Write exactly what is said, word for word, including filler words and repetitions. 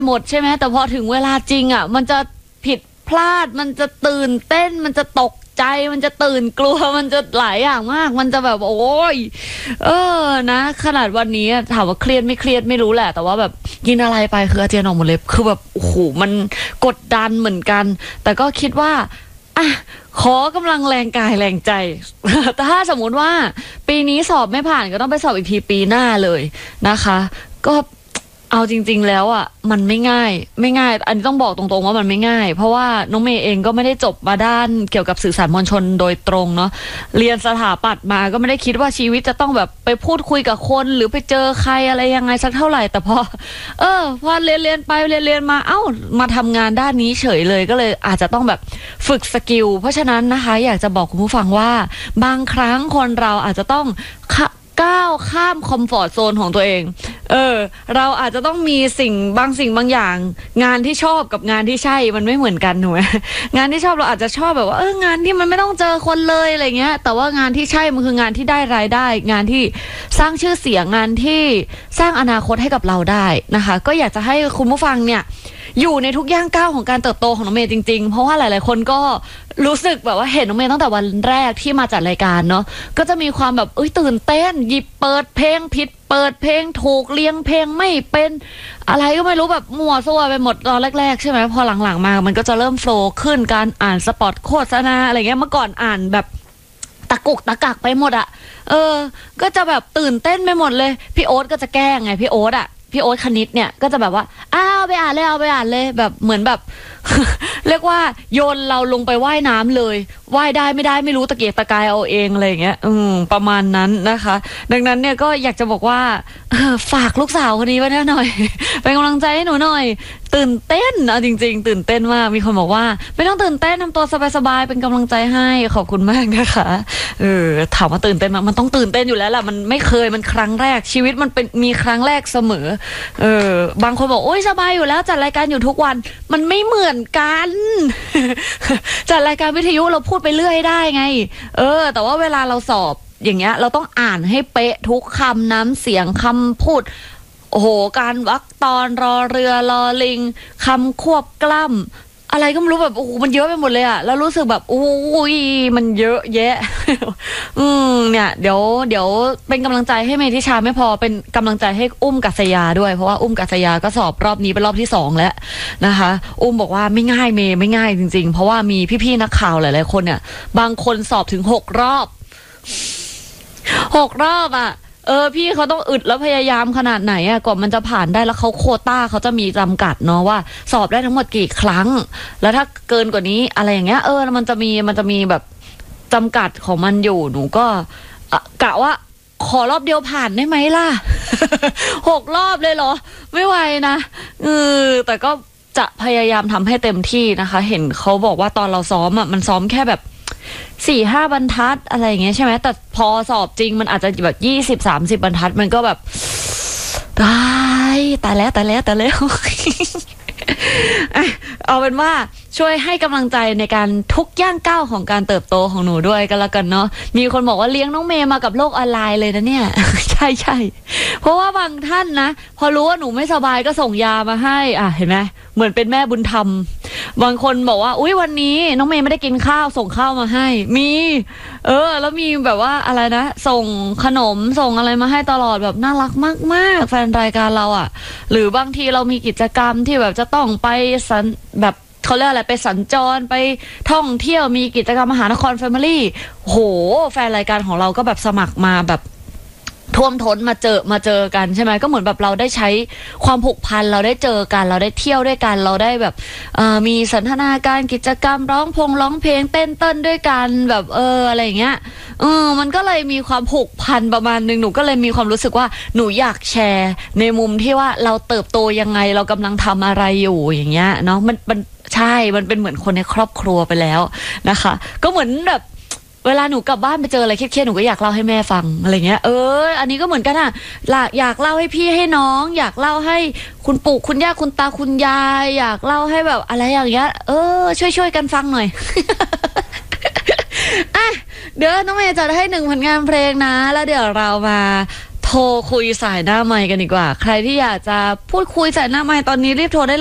หมดใช่ไหมแต่พอถึงเวลาจริงอ่ะมันจะผิดพลาดมันจะตื่นเต้นมันจะตกใจมันจะตื่นกลัวมันจะหลายอย่างมากมันจะแบบโอ้ยเออนะขนาดวันนี้ถามว่าเครียดไม่เครียดไม่รู้แหละแต่ว่าแบบกินอะไรไปคืออาเจียนออกหมดเลยคือแบบโอ้โหมันกดดันเหมือนกันแต่ก็คิดว่าอ่ะขอกำลังแรงกายแรงใจ แต่ถ้าสมมุติว่าปีนี้สอบไม่ผ่านก็ต้องไปสอบอีกทีปีหน้าเลยนะคะก็เอาจริงๆแล้วอ่ะมันไม่ง่ายไม่ง่ายอันนี้ต้องบอกตรงๆว่ามันไม่ง่ายเพราะว่าน้องเมย์เองก็ไม่ได้จบมาด้านเกี่ยวกับสื่อสารมวลชนโดยตรงเนาะเรียนสถาปัตย์มาก็ไม่ได้คิดว่าชีวิตจะต้องแบบไปพูดคุยกับคนหรือไปเจอใครอะไรยังไงสักเท่าไหร่แต่พอเออพอเรียนเรียนไปเรียนเรียนมาเอ้ามาทำงานด้านนี้เฉยเลยก็เลยอาจจะต้องแบบฝึกสกิลเพราะฉะนั้นนะคะอยากจะบอกคุณผู้ฟังว่าบางครั้งคนเราอาจจะต้องก้าวข้ามคอมฟอร์ตโซนของตัวเองเออเราอาจจะต้องมีสิ่งบางสิ่งบางอย่างงานที่ชอบกับงานที่ใช่มันไม่เหมือนกันถูกไหมงานที่ชอบเราอาจจะชอบแบบว่าเอองานที่มันไม่ต้องเจอคนเลยอะไรเงี้ยแต่ว่างานที่ใช่มันคืองานที่ได้รายได้งานที่สร้างชื่อเสียงงานที่สร้างอนาคตให้กับเราได้นะคะก็อยากจะให้คุณผู้ฟังเนี่ยอยู่ในทุกย่างก้าวของการเติบโตของน้องเมย์จริงๆเพราะว่าหลายๆคนก็รู้สึกแบบว่าเห็นน้องเมย์ตั้งแต่วันแรกที่มาจัดรายการเนาะก็จะมีความแบบเอ้ยตื่นเต้นหยิบเปิดเพลงผิดเปิดเพลงถูกเรียงเพลงไม่เป็นอะไรก็ไม่รู้แบบมั่วซั่วไปหมดตอนแรกๆใช่ไหมพอหลังๆมามันก็จะเริ่มโฟลว์ขึ้นการอ่านสปอตโฆษณาอะไรเงี้ยเมื่อก่อนอ่านแบบตะกุกตะกักไปหมดอะเออก็จะแบบตื่นเต้นไปหมดเลยพี่โอ๊ตก็จะแกล้งไงพี่โอ๊ตอะพี่โอ๊ตคณิตเนี่ยก็จะแบบว่าอ้าวไปอ่านเลยเอาไปอ่านเลยแบบเหมือนแบบ เรียกว่าโยนเราลงไปว่ายน้ำเลยว่ายได้ไม่ได้ไม่รู้ตะเกียกตะกายเอาเองอะไรอย่างเงี้ยอืมประมาณนั้นนะคะดังนั้นเนี่ยก็อยากจะบอกว่าฝากลูกสาวคนนี้ไว้หน่อย เป็นกำลังใจให้หนูหน่อยตื่นเต้นเอาจริงๆตื่นเต้นมากมีคนบอกว่าไม่ต้องตื่นเต้นทำตัวสบายๆเป็นกำลังใจให้ขอบคุณมากนะคะเออถามว่าตื่นเต้นมั้ยมันต้องตื่นเต้นอยู่แล้วแหละมันไม่เคยมันครั้งแรกชีวิตมันเป็นมีครั้งแรกเสมอเออบางคนบอกโอ๊ยสบายอยู่แล้วจัดรายการอยู่ทุกวันมันไม่เหมือนกัน จัดรายการวิทยุเราพูดไปเรื่อยได้ไงเออแต่ว่าเวลาเราสอบอย่างเงี้ยเราต้องอ่านให้เป๊ะทุกคำน้ำเสียงคำพูดโอ้โหการวรรคตอนรอเรือรอลิงคำควบกล้ำอะไรก็ไม่รู้แบบโอ้โหมันเยอะไปหมดเลยอะแล้วรู้สึกแบบอุ้ยมันเยอะแยะ อืมเนี่ยเดี๋ยวเดี๋ยวเป็นกำลังใจให้เมธิชาไม่พอเป็นกำลังใจให้อุ้มกัศยาด้วยเพราะว่าอุ้มกัศยาก็สอบรอบนี้เป็นรอบที่สองแล้วนะคะอุ้มบอกว่าไม่ง่ายเมย์ไม่ง่ายจริงๆเพราะว่ามีพี่ๆนักข่าวหลายๆคนเนี่ยบางคนสอบถึงหกรอบหกรอบอะเออพี่เขาต้องอึดแล้วพยายามขนาดไหนอะก่อนมันจะผ่านได้แล้วเขาโควต้าเขาจะมีจำกัดเนาะว่าสอบได้ทั้งหมดกี่ครั้งแล้วถ้าเกินกว่านี้อะไรอย่างเงี้ยเออมันจะมีมันจะมีแบบจำกัดของมันอยู่หนูก็กะว่าขอรอบเดียวผ่านได้ไหมล่ะ หกรอบเลยเหรอไม่ไหวนะเออแต่ก็จะพยายามทำให้เต็มที่นะคะเห็นเขาบอกว่าตอนเราซ้อมอะมันซ้อมแค่แบบสี่ห้าบรรทัดอะไรอย่างเงี้ยใช่ไหมแต่พอสอบจริงมันอาจจะแบบยี่สิบสามสิบบรรทัดมันก็แบบตายตายแล้วตายแล้วตายแล้ว เอาเป็นว่าช่วยให้กำลังใจในการทุกย่างก้าวของการเติบโตของหนูด้วยกันละกันเนาะมีคนบอกว่าเลี้ยงน้องเมย์มากับโลกออนไลน์เลยนะเนี่ย ใช่ใช่เพราะว่าบางท่านนะพอรู้ว่าหนูไม่สบายก็ส่งยามาให้อ่ะเห็นไหมเหมือนเป็นแม่บุญธรรมบางคนบอกว่าอุ๊ยวันนี้น้องเมย์ไม่ได้กินข้าวส่งข้าวมาให้มีเออแล้วมีแบบว่าอะไรนะส่งขนมส่งอะไรมาให้ตลอดแบบน่ารักมากๆแฟนรายการเราอ่ะหรือบางทีเรามีกิจกรรมที่แบบจะต้องไปสันแบบเขาเรียกอะไรไปสัญจรไปท่องเที่ยวมีกิจกรรมมหานครแฟมิลี่โหแฟนรายการของเราก็แบบสมัครมาแบบท่วมท้นมาเจอมาเจอกันใช่ไหมก็เหมือนแบบเราได้ใช้ความผูกพันเราได้เจอกันเราได้เที่ยวด้วยกันเราได้แบบมีสันทนาการกิจกรรมร้องพงร้องเพลงเต้นเต้นด้วยกันแบบเอออะไรอย่างเงี้ยเออมันก็เลยมีความผูกพันประมาณนึงหนูก็เลยมีความรู้สึกว่าหนูอยากแชร์ในมุมที่ว่าเราเติบโตยังไงเรากำลังทำอะไรอยู่อย่างเงี้ยเนาะมันมันใช่มันเป็นเหมือนคนในครอบครัวไปแล้วนะคะก็เหมือนแบบเวลาหนูกลับบ้านไปเจออะไรเครียดๆหนูก็อยากเล่าให้แม่ฟังอะไรเงี้ยเอออันนี้ก็เหมือนกันอ่ะอยากเล่าให้พี่ให้น้องอยากเล่าให้คุณปู่คุณย่าคุณตาคุณยายอยากเล่าให้แบบอะไรอย่างเงี้ยเออช่วยๆกันฟังหน่อย อ่ะเดี๋ยวน้องเมย์จะให้หนึ่งผลงานเพลงนะแล้วเดี๋ยวเรามาทโทรคุยสายหน้าไมค์กันดีกว่าใครที่อยากจะพูดคุยสายหน้าไมค์ตอนนี้รีบโทรได้